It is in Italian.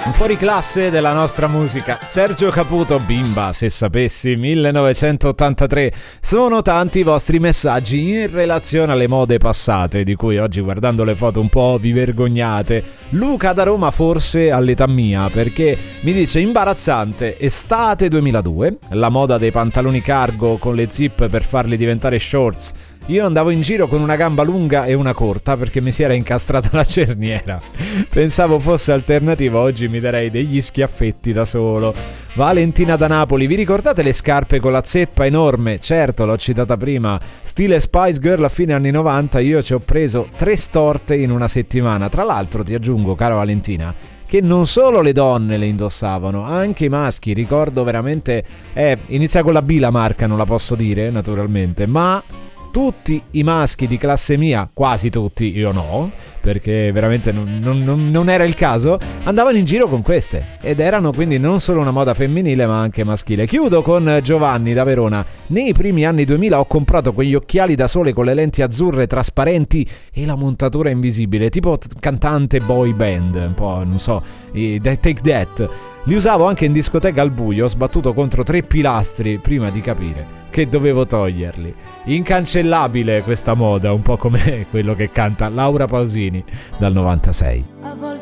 Un fuoriclasse della nostra musica. Sergio Caputo, Bimba, se sapessi, 1983. Sono tanti i vostri messaggi in relazione alle mode passate, di cui oggi, guardando le foto, un po' vi vergognate. Luca da Roma, forse all'età mia, perché mi dice: imbarazzante, estate 2002, la moda dei pantaloni cargo con le zip per farli diventare shorts. Io andavo in giro con una gamba lunga e una corta perché mi si era incastrata la cerniera. Pensavo fosse alternativa, oggi mi darei degli schiaffetti da solo. Valentina da Napoli, vi ricordate le scarpe con la zeppa enorme? Certo, l'ho citata prima. Stile Spice Girl a fine anni 90, io ci ho preso 3 storte in una settimana. Tra l'altro ti aggiungo, cara Valentina, che non solo le donne le indossavano, anche i maschi. Ricordo veramente, inizia con la B la marca, non la posso dire naturalmente, ma tutti i maschi di classe mia, quasi tutti, io no, perché veramente non era il caso, andavano in giro con queste, ed erano quindi non solo una moda femminile ma anche maschile. Chiudo con Giovanni da Verona. Nei primi anni 2000 ho comprato quegli occhiali da sole con le lenti azzurre trasparenti e la montatura invisibile, tipo cantante boy band, un po', non so, Take That. Li usavo anche in discoteca al buio, sbattuto contro 3 pilastri prima di capire che dovevo toglierli. Incancellabile questa moda, un po' come quello che canta Laura Pausini dal 96. A volte